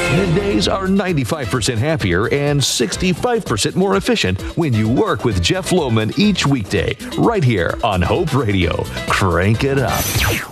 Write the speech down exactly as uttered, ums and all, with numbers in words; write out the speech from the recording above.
Middays are ninety-five percent happier and sixty-five percent more efficient when you work with Jeff Lohman each weekday, right here on Hope Radio. Crank it up.